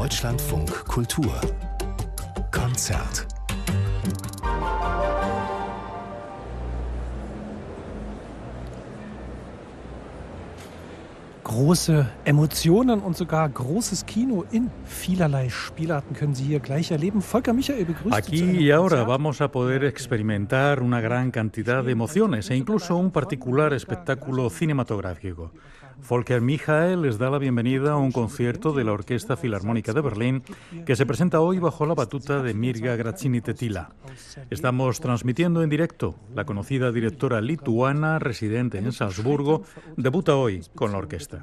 Deutschlandfunk Kultur Konzert. Große Emotionen und sogar großes Kino in vielerlei Spielarten können Sie hier gleich erleben. Volker Michael begrüßt Sie zu Aquí einem y ahora Konzert. vamos a poder experimentar una gran cantidad de emociones e incluso un particular espectáculo cinematográfico. Volker Michael les da la bienvenida a un concierto de la Orquesta Filarmónica de Berlín que se presenta hoy bajo la batuta de Mirga Gražinytė-Tyla. Estamos transmitiendo en directo. La conocida directora lituana residente en Salzburgo debuta hoy con la orquesta.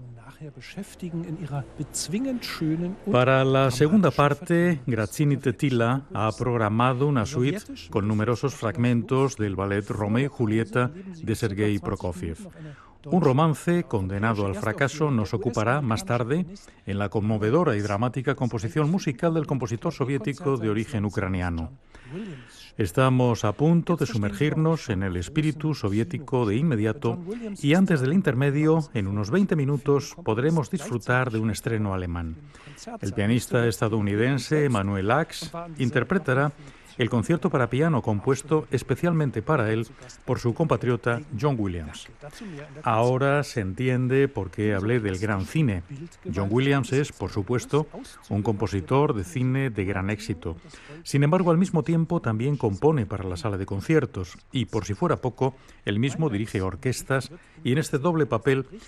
Para la segunda parte, Gražinytė-Tyla ha programado una suite con numerosos fragmentos del ballet Romeo y Julieta de Sergei Prokofiev. Un romance condenado al fracaso nos ocupará más tarde en la conmovedora y dramática composición musical del compositor soviético de origen ucraniano. Estamos a punto de sumergirnos en el espíritu soviético de inmediato y antes del intermedio, en unos 20 minutos, podremos disfrutar de un estreno alemán. El pianista estadounidense Emanuel Ax interpretará el concierto para piano compuesto especialmente para él por su compatriota John Williams. Ahora se entiende por qué hablé del gran cine. John Williams es, por supuesto, un compositor de cine de gran éxito. Sin embargo, al mismo tiempo también compone para la sala de conciertos y, por si fuera poco, él mismo dirige orquestas y en este doble papel